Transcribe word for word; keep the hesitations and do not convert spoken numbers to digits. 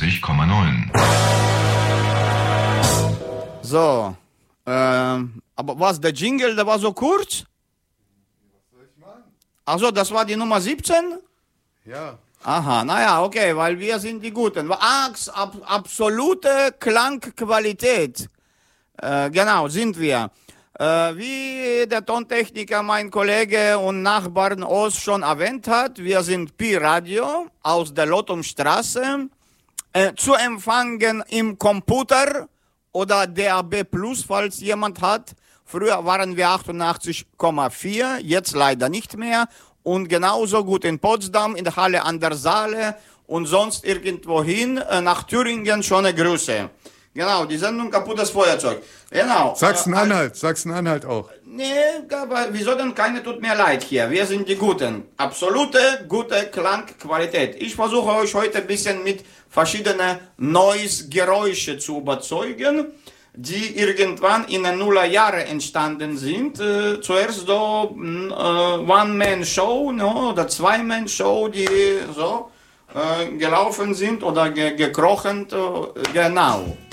neunundneunzig Komma neun. So, ähm, aber was, der Jingle, der war so kurz? Also, das war die Nummer siebzehn? Ja. Aha, naja, okay, weil wir sind die Guten. Abs ab, absolute Klangqualität. Äh, genau, sind wir. Äh, wie der Tontechniker, mein Kollege und Nachbarn Ost schon erwähnt hat, wir sind Pi Radio aus der Lottumstraße. Äh, zu empfangen im Computer oder D A B Plus, falls jemand hat. Früher waren wir achtundachtzig Komma vier, jetzt leider nicht mehr. Und genauso gut in Potsdam, in der Halle an der Saale und sonst irgendwohin, äh, nach Thüringen schon eine Grüße. Genau, die Sendung Kaputtes Feuerzeug. Genau. Sachsen-Anhalt, äh, Sachsen-Anhalt auch. Nee, aber wieso denn keine tut mir leid hier? Wir sind die Guten. Absolute, gute Klangqualität. Ich versuche euch heute ein bisschen mit verschiedenen Noise-Geräusche zu überzeugen, die irgendwann in den Nullerjahren entstanden sind. Äh, zuerst so äh, One-Man-Show, no, oder Zwei-Man-Show, die so äh, gelaufen sind oder ge gekrochen, äh, genau.